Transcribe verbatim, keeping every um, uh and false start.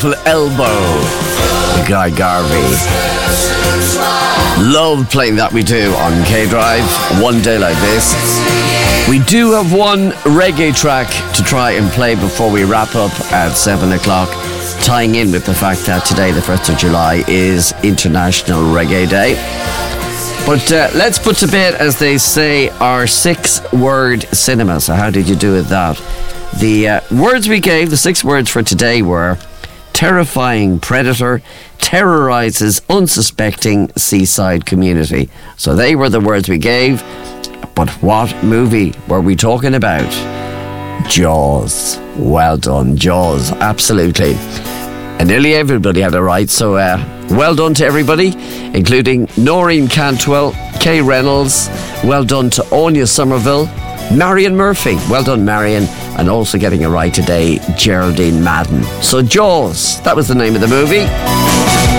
Elbow, Guy Garvey. Love playing that we do on K-Drive. One day like this. We do have one reggae track to try and play before we wrap up at seven o'clock, tying in with the fact that today, the first of July, is International Reggae Day. But uh, let's put to bed, as they say, our six-word cinema. So how did you do with that? The uh, words we gave, the six words for today were: terrifying predator, terrorizes unsuspecting seaside community. So they were the words we gave. But what movie were we talking about? Jaws. Well done, Jaws. Absolutely. And nearly everybody had it right, so uh, well done to everybody, including Noreen Cantwell, Kay Reynolds. Well done to Anya Somerville, Marion Murphy. Well done, Marion. And also getting it right today, Geraldine Madden. So Jaws, that was the name of the movie.